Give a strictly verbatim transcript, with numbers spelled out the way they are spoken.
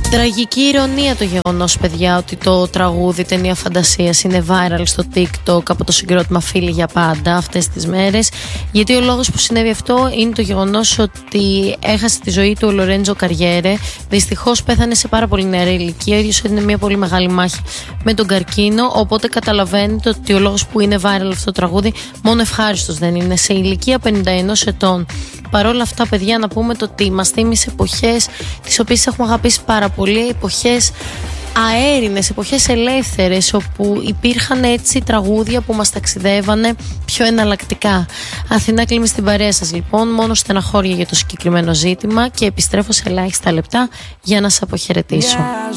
Τραγική ηρωνία το γεγονός, παιδιά, ότι το τραγούδι ταινία φαντασίας είναι viral στο TikTok από το συγκρότημα Φίλοι για πάντα αυτές τις μέρες. Γιατί ο λόγος που συνέβη αυτό είναι το γεγονός ότι έχασε τη ζωή του ο Λορέντζο Καριέρε. Δυστυχώς πέθανε σε πάρα πολύ νεαρή ηλικία. Ο ίδιος έδινε μια πολύ μεγάλη μάχη με τον καρκίνο. Οπότε καταλαβαίνετε ότι ο λόγος που είναι viral αυτό το τραγούδι μόνο ευχάριστος δεν είναι. Σε ηλικία πενήντα ένα ετών. Παρ' όλα αυτά, παιδιά, να πούμε το ότι μας θύμισε εποχές τις οποίες έχουμε αγαπήσει πάρα πολύ, εποχές αέρινες, εποχές ελεύθερες, όπου υπήρχαν έτσι τραγούδια που μας ταξιδεύανε πιο εναλλακτικά. Αθηνά Κλίμη στην παρέα σας, λοιπόν, μόνο στεναχώρια για το συγκεκριμένο ζήτημα και επιστρέφω σε ελάχιστα λεπτά για να σας αποχαιρετήσω.